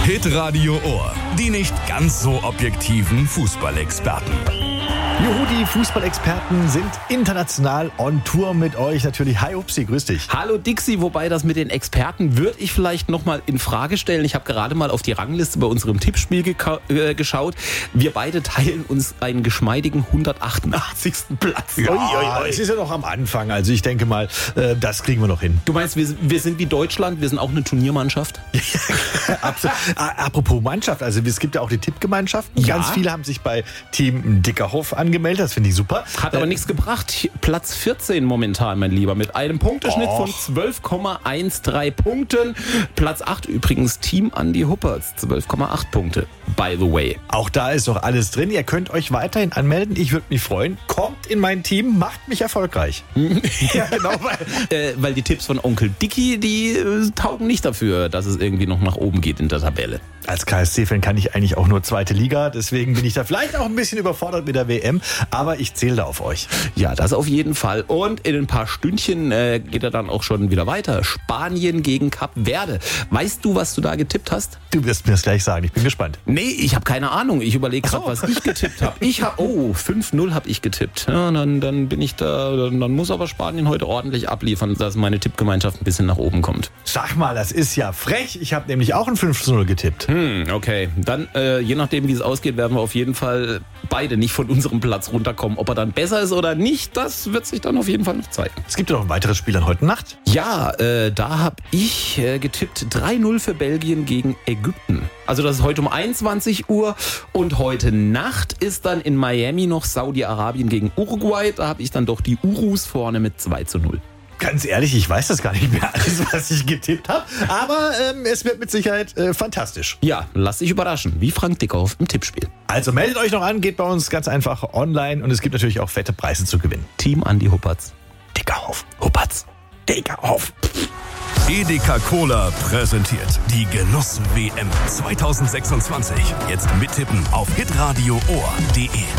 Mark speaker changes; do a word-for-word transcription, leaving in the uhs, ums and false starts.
Speaker 1: Hitradio Ohr. Die nicht ganz so objektiven Fußballexperten.
Speaker 2: Juhu, die Fußballexperten sind international on Tour mit euch. Natürlich, hi Upsi, grüß dich.
Speaker 3: Hallo Dixi, wobei das mit den Experten würde ich vielleicht nochmal in Frage stellen. Ich habe gerade mal auf die Rangliste bei unserem Tippspiel geka- äh, geschaut. Wir beide teilen uns einen geschmeidigen hundertachtundachtzigsten Platz.
Speaker 2: Ja, oi, oi, oi. Es ist ja noch am Anfang, also ich denke mal, äh, das kriegen wir noch hin.
Speaker 3: Du meinst, wir, wir sind wie Deutschland, wir sind auch eine Turniermannschaft?
Speaker 2: Absolut. Apropos Mannschaft, also es gibt ja auch die Tippgemeinschaften.
Speaker 3: Ja.
Speaker 2: Ganz viele haben sich bei Team Dickerhoff angemeldet, das finde ich super.
Speaker 3: Hat aber äh, nichts gebracht. Platz vierzehn momentan, mein Lieber, mit einem Punkteschnitt
Speaker 2: Och.
Speaker 3: von zwölf Komma dreizehn Punkten. Platz acht übrigens Team Andi Huppertz, zwölf Komma acht Punkte, by the way.
Speaker 2: Auch da ist doch alles drin. Ihr könnt euch weiterhin anmelden. Ich würde mich freuen. Kommt in mein Team, macht mich erfolgreich. Ja, genau. Weil
Speaker 3: äh, weil die Tipps von Onkel Dicky, die äh, taugen nicht dafür, dass es irgendwie noch nach oben geht in der Tabelle.
Speaker 2: Als K S C-Fan kann ich eigentlich auch nur zweite Liga. Deswegen bin ich da vielleicht auch ein bisschen überfordert mit der W M. Aber ich zähle da auf euch.
Speaker 3: Ja, das auf jeden Fall. Und in ein paar Stündchen äh, geht er dann auch schon wieder weiter. Spanien gegen Kap Verde. Weißt du, was du da getippt hast?
Speaker 2: Du wirst mir das gleich sagen. Ich bin gespannt.
Speaker 3: Nee, ich habe keine Ahnung. Ich überlege gerade,
Speaker 2: so.
Speaker 3: was ich getippt habe. Ich habe, oh, fünf null habe ich getippt. Ja, dann, dann bin ich da, dann, dann muss aber Spanien heute ordentlich abliefern, dass meine Tippgemeinschaft ein bisschen nach oben kommt.
Speaker 2: Sag mal, das ist ja frech. Ich habe nämlich auch ein fünf zu null getippt.
Speaker 3: Hm, okay. Dann, äh, je nachdem, wie es ausgeht, werden wir auf jeden Fall beide nicht von unserem Platz runterkommen. Ob er dann besser ist oder nicht, das wird sich dann auf jeden Fall noch zeigen.
Speaker 2: Es gibt ja noch ein weiteres Spiel dann heute Nacht.
Speaker 3: Ja, äh, da habe ich äh, getippt drei null für Belgien gegen Ägypten. Also das ist heute um einundzwanzig Uhr und heute Nacht ist dann in Miami noch Saudi-Arabien gegen Uruguay. Da habe ich dann doch die Urus vorne mit zwei zu null.
Speaker 2: Ganz ehrlich, ich weiß das gar nicht mehr alles, was ich getippt habe. Aber ähm, es wird mit Sicherheit äh, fantastisch.
Speaker 3: Ja, lass dich überraschen, wie Frank Dickhoff im Tippspiel.
Speaker 2: Also meldet euch noch an, geht bei uns ganz einfach online und es gibt natürlich auch fette Preise zu gewinnen.
Speaker 3: Team Andi Huppertz.
Speaker 2: Dickerhoff.
Speaker 3: Huppertz.
Speaker 2: Dickerhoff.
Speaker 1: Edeka Cola präsentiert die Genuss-W M zweitausendsechsundzwanzig. Jetzt mittippen auf hitradio ohr punkt de.